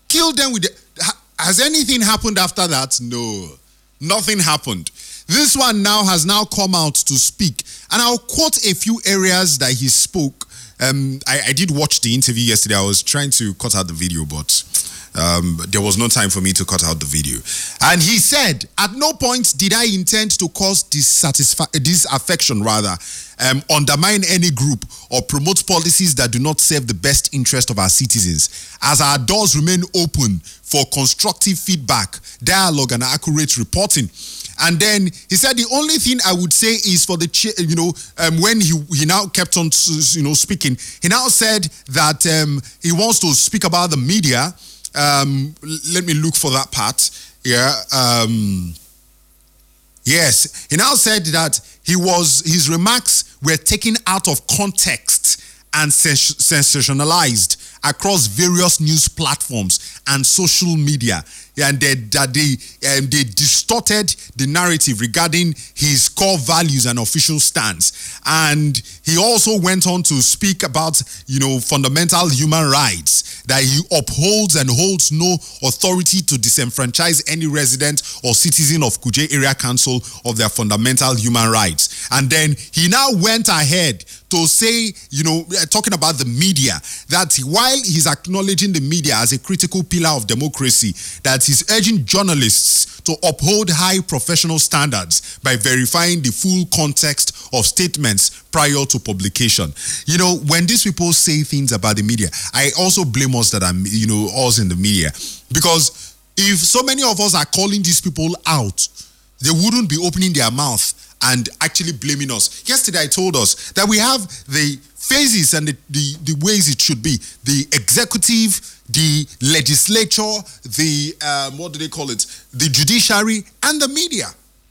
Killed them with has anything happened after that? No. Nothing happened. This one now has come out to speak. And I'll quote a few areas that he spoke. I did watch the interview yesterday. I was trying to cut out the video, but there was no time for me to cut out the video. And he said, at no point did I intend to cause disaffection, undermine any group or promote policies that do not serve the best interest of our citizens, as our doors remain open for constructive feedback, dialogue, and accurate reporting. And then he said the only thing I would say is for the when he now kept on speaking, he now said that he wants to speak about the media. Let me look for that part. Yes, he now said that his remarks were taken out of context and sensationalized across various news platforms and social media, and they distorted the narrative regarding his core values and official stance. And he also went on to speak about fundamental human rights, that he upholds and holds no authority to disenfranchise any resident or citizen of Kuje Area Council of their fundamental human rights. And then he now went ahead to say, talking about the media, that while he's acknowledging the media as a critical pillar of democracy, that he's urging journalists to uphold high professional standards by verifying the full context of statements prior to publication. When these people say things about the media, I also blame us that I'm, us in the media. Because if so many of us are calling these people out, they wouldn't be opening their mouth and actually blaming us. Yesterday I told us that we have the phases and the ways it should be. The executive, the legislature, the, the judiciary, and the media.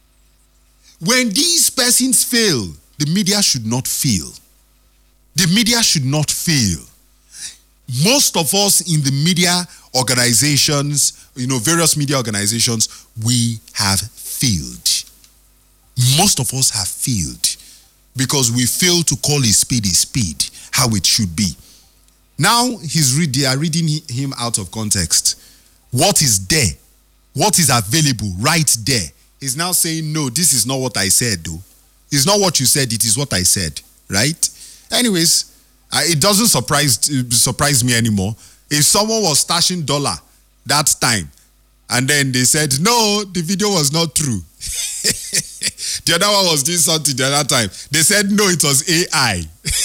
When these persons fail, the media should not fail. The media should not fail. Most of us in the media organizations, various media organizations, we have failed. Most of us have failed because we fail to call a spade how it should be. Now they are reading him out of context. What is there? What is available right there? He's now saying, no, this is not what I said, though. It's not what you said, it is what I said, right? Anyways, it doesn't surprise me anymore. If someone was stashing dollar that time, and then they said, no, the video was not true. The other one was doing something the other time. They said, no, it was AI.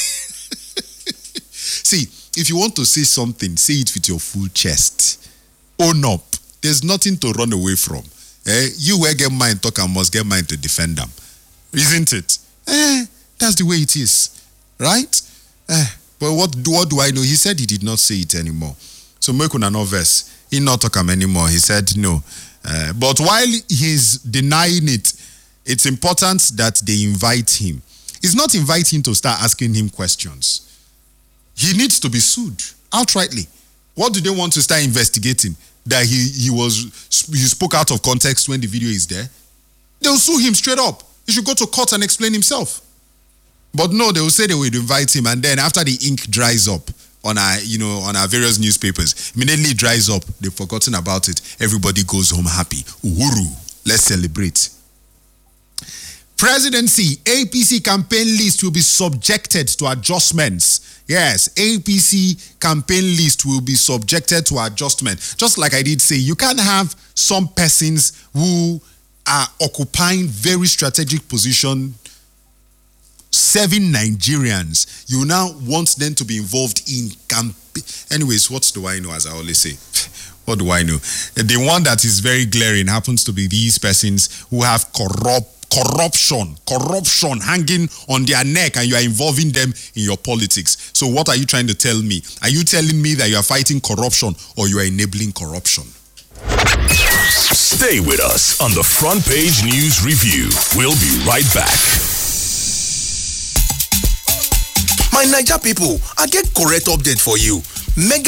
See, if you want to say something, say it with your full chest. Own up. There's nothing to run away from. You will get mine talk and must get mine to defend them. Isn't it? That's the way it is. Right? But what do I know? He said he did not say it anymore. So Mekuna no verse. He not talk him anymore. He said no. But while he's denying it, it's important that they invite him. It's not inviting him to start asking him questions. He needs to be sued outrightly. What do they want to start investigating? That he spoke out of context when the video is there? They'll sue him straight up. He should go to court and explain himself. But no, they will say they would invite him, and then after the ink dries up on our various newspapers, immediately it dries up, they've forgotten about it. Everybody goes home happy. Uhuru, let's celebrate. Presidency, APC campaign list will be subjected to adjustments. Yes, APC campaign list will be subjected to adjustment. Just like I did say, you can't have some persons who are occupying very strategic position, serving Nigerians. You now want them to be involved in campaign. Anyways, what do I know, as I always say? What do I know? The one that is very glaring happens to be these persons who have corruption hanging on their neck, and you are involving them in your politics. So what are you trying to tell me? Are you telling me that you are fighting corruption or you are enabling corruption? Stay with us on the Front Page News Review. We'll be right back. My Naija people, I get correct update for you. Mega